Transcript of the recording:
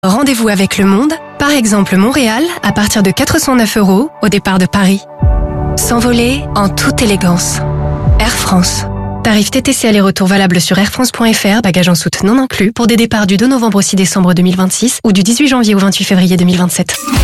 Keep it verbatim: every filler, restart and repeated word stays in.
Rendez-vous avec le monde, par exemple Montréal, à partir de quatre cent neuf euros au départ de Paris. S'envoler en toute élégance. Air France. Tarif T T C aller-retour valable sur airfrance point f r, bagages en soute non inclus, pour des départs du deux novembre au six décembre deux mille vingt-six ou du dix-huit janvier au vingt-huit février deux mille vingt-sept.